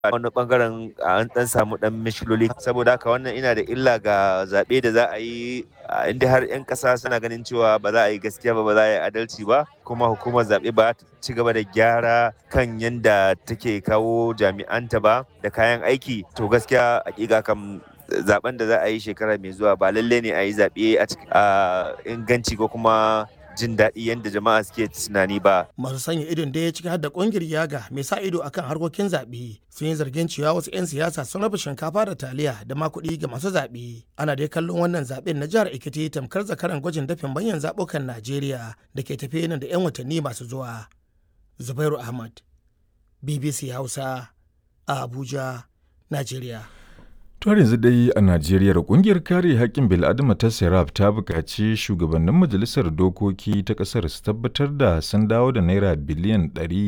a wani ɓangaren an ɗan samu ɗan mishkiloli. Saboda haka wannan ina da illa ga zaɓe da za a yi inda har 'yan ƙasa suna ganin cewa ba za a yi gaskiya ba za a yi adalci ba, kuma hukumar zaɓe ba ta ci gaba da gyara kan yadda take kawo jami'anta ba da kayan aiki. To gaskiya hakika kam zaben da za a yi shekara mai zuwa ba lalle ne a yi zaɓe a cikin inganci ko kuma jin daɗi yadda jama'a suke tunani ba. Masu sanya idon da ya ciki har da ƙungiyar Yaga mai sa ido akan harkokin zaɓe sun yi zargin cewa wasu 'yan siyasa sun raba shinkafa da taliya da ma kuɗi ga masu zaɓe. Ana dai kallon wannan zaɓen na jihar Ekiti tamkar zakaran gwajin dafin manyan zaɓukan Najeriya da ke tafe nan da 'yan watanni masu zuwa. Zubairu Ahmad, BBC Hausa, a Abuja, Najeriya. Har yanzu dai a Najeriya kungiyar kare haƙƙin bil'adama ta Serap ta buƙaci shugabannin majalisar dokoki ta ƙasar su tabbatar da sun dawo da naira biliyan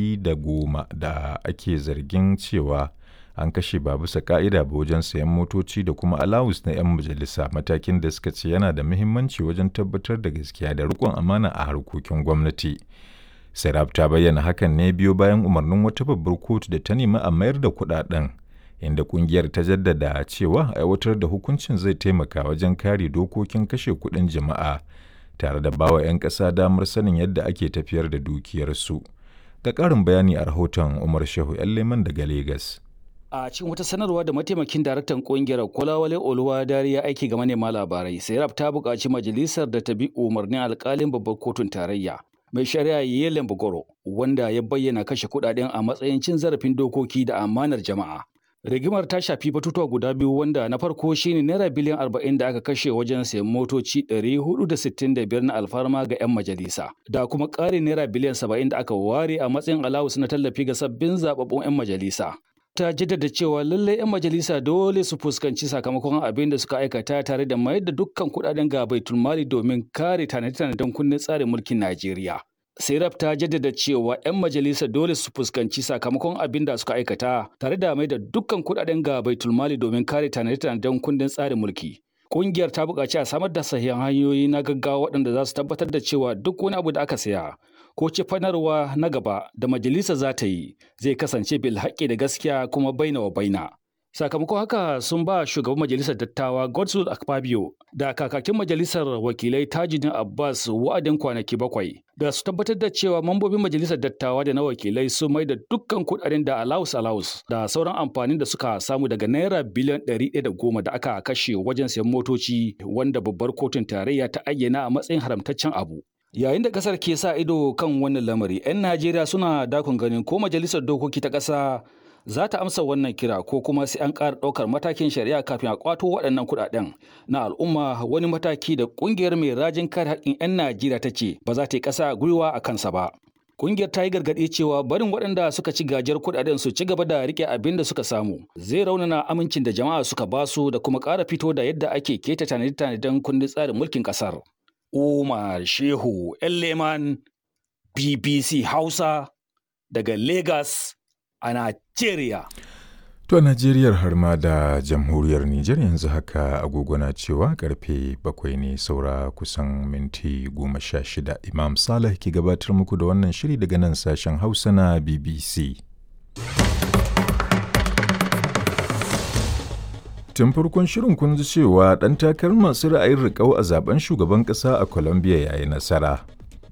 110 da ake zargin cewa an kashe ba bisa ƙa'ida ba wajen sayan motoci da kuma alawus na 'yan majalisa, matakin da suka ce yana da muhimmanci wajen tabbatar da gaskiya da riƙon amana a harkokin gwamnati. Serap ta bayyana hakan ne biyo bayan umarnin wata babbar kotu da ta nemi a mayar da kuɗaɗen, inda kungiyar ta jaddada cewa aiwatar da hukuncin zai taimaka wajen kare dokokin kashe kuɗin jama'a tare da bawa 'yan ƙasa damar sanin yadda ake tafiyar da dukiyarsu. Ga ƙarin bayani a rahoton Umar Shehu 'yan Leman daga Legas. A cikin wata sanarwa da mataimakin daraktan kungiyar Kolawale Oluwadari ya aiki ga manema labarai, Serap ta buƙaci majalisar da ta bi umarnin alƙalin babbar kotun tarayya mai shari'a Yelen Bugoro, wanda ya bayyana kashe kuɗaɗen a matsayin cin zarafin dokoki da amanar jama'a. Rigimar ta shafi batutuwa guda biyu, wanda na farko shine naira biliyan 40 da aka kashe wajen sayan motoci 465 na alfarma ga 'yan majalisa, da kuma ƙarin naira biliyan 70 da aka ware a matsayin alawus na tallafi ga sabbin zababbun 'yan majalisa. Ta jaddada cewa lallai 'yan majalisa dole su fuskanci sakamakon abin da suka aikata tare da mayar da dukkan kuɗaɗen ga baitulmali domin kare tanade-tanaden kundin tsarin mulkin Najeriya. Serap ta jaddada cewa 'yan majalisa dole su fuskanci sakamakon abin da suka aikata tare da mai da dukkan kuɗaɗen ga baitulmali domin kare tanade-tanaden kundin tsarin mulki. Ƙungiyar ta buƙaci a samar da sahihan hanyoyi na gaggawa waɗanda za su tabbatar da cewa duk wani abu da aka saya ko cefanarwa na gaba da majalisa za ta yi zai kasance bil haƙƙi da gaskiya kuma baina wa baina. Sakamakon haka sun ba shugaban majalisar dattawa Godswill Akpabio da kakakin majalisar wakilai Tajuddin Abbas wa'adin kwanaki 7 da su tabbatar da cewa mambobin majalisar dattawa da na wakilai sun mai da dukkan kudaden da alawus da sauran amfanin da suka samu daga naira biliyan 110 da aka kashe wajen sayan motoci, wanda babbar kotun tarayya ta ayyana a matsayin haramtaccen abu. Yayin da kasar ke sa ido kan wannan lamari, 'yan Najeriya suna dakon ganin ko majalisar dokoki ta ƙasa za ta amsa wannan kira ko kuma sai an ƙara ɗaukar matakin shari'a kafin a ƙwato waɗannan kuɗaɗen na al'umma, wani mataki da ƙungiyar mai rajin kare haƙƙin 'yan Najeriya ta ce ba za ta yi ƙasa gwiwa a kansa ba. Ƙungiyar ta yi gargaɗi cewa barin waɗanda suka ci gajiyar kuɗaɗen su ci gaba da riƙe abin da suka samu zai raunana amincin da jama'a suka basu da kuma ƙara fito da yadda ake keta tanade-tanaden kundin tsarin mulkin ƙasar. Umar Shehu 'yan Leman, BBC Hausa daga Lagos a Najeriya. To a Najeriyar har ma da jamhuriyar Nijar yanzu haka agogo na cewa karfe 7 ne saura kusan minti 16. Imam Saleh ke gabatar muku da wannan shiri daga nan sashen Hausa na BBC. Tun farkon shirin kun ji cewa ɗan takarar masu ra'ayin riƙau a zaben shugaban ƙasa a Colombia ya yi nasara.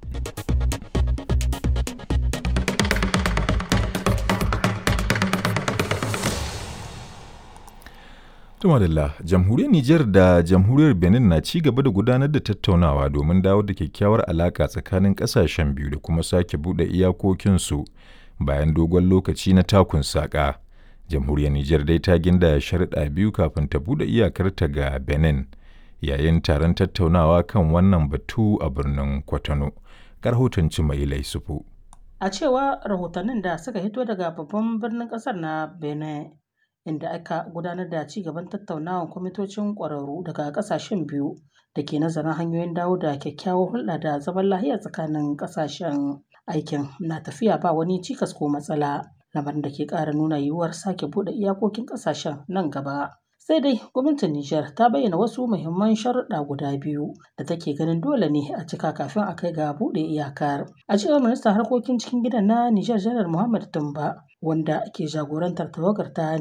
Tumadalla, jamhuriyar Nijar da jamhuriyar Benin na ci gaba da gudanar da tattaunawa domin dawo da kyakkyawar alaƙa tsakanin ƙasashen biyu da kuma sake buɗe iyakokinsu bayan dogon lokaci na takun saƙa. Jamhuriyar Nijar dai ta ginda sharuɗa biyu kafin ta buɗe iyakarta ga Benin yayin taron tattaunawa kan wannan batu a birnin Kwatano. Rahoton Cimailai Sufu. A cewa rahotannin da suka hito daga babban birnin ƙasar na Benin, inda aka gudanar da ci gaban tattaunawan kwamitocin ƙwararru daga ƙasashen biyu da ke nazarin hanyoyin dawo da kyakkyawar hulɗa da zaman lafiya tsakanin ƙasashen. Aikin na tafiya ba wani cikas ko matsala, lamarin da ke ƙara nuna yiwuwar sake buɗe iyakokin ƙasashen nan gaba. Sai dai gwamnatin Nijar ta bayyana wasu muhimman sharuɗa guda biyu da take ganin dole ne a cika kafin a kai ga buɗe iyakar. A cewar ministan harkokin cikin gidan na Nijar Janar Muhammad Tumba wanda ke jagorantar tawagar ta